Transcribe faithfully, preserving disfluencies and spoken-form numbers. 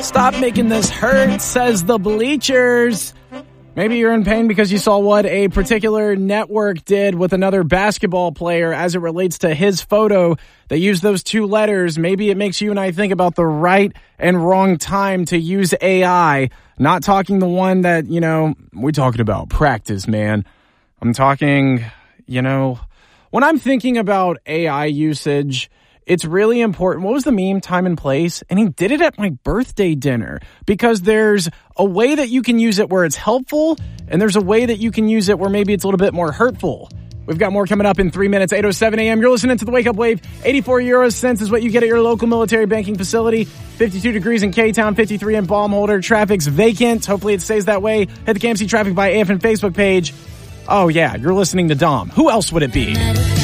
Stop making this hurt, says the bleachers. Maybe you're in pain because you saw what a particular network did with another basketball player as it relates to his photo. They used those two letters. Maybe it makes you and I think about the right and wrong time to use A I. Not talking the one that, you know, we're talking about practice, man. I'm talking, you know, when I'm thinking about A I usage, it's really important. What was the meme? Time and place. And he did it at my birthday dinner because there's a way that you can use it where it's helpful, and there's a way that you can use it where maybe it's a little bit more hurtful. We've got more coming up in three minutes, eight oh seven a.m. You're listening to the Wake Up Wave. eighty-four euro cents is what you get at your local military banking facility. fifty-two degrees in K-Town, fifty-three in Baumholder. Traffic's vacant. Hopefully it stays that way. Hit the K M C Traffic by A F N Facebook page. Oh, yeah, you're listening to Dom. Who else would it be?